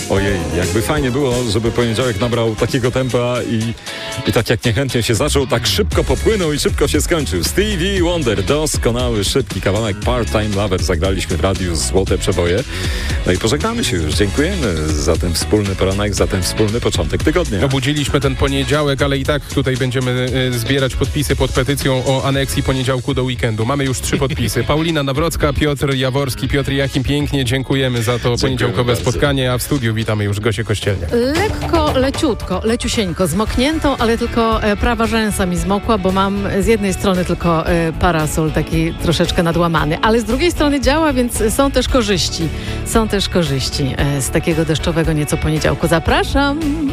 Ojej, jakby fajnie było, żeby poniedziałek nabrał takiego tempa i tak jak niechętnie się zaczął, tak szybko popłynął i szybko się skończył. Stevie Wonder, doskonały, szybki kawałek Part-Time Lover. Zagraliśmy w radiu Złote Przeboje. No i pożegnamy się już. Dziękujemy za ten wspólny poranek, za ten wspólny początek tygodnia. Obudziliśmy ten poniedziałek, ale i tak tutaj będziemy zbierać podpisy pod petycją o aneksji poniedziałku do weekendu. Mamy już 3 podpisy. Paulina Nawrocka, Piotr Jaworski, Piotr Jachim, pięknie dziękujemy za to poniedziałkowe spotkanie, a w studiu witamy już Gosię Kościelniak. Lekko, leciutko, leciusieńko, zmoknięto, ale tylko prawa rzęsa mi zmokła, bo mam z jednej strony tylko parasol taki troszeczkę nadłamany, ale z drugiej strony działa, więc są też korzyści z takiego deszczowego nieco poniedziałku. Zapraszam!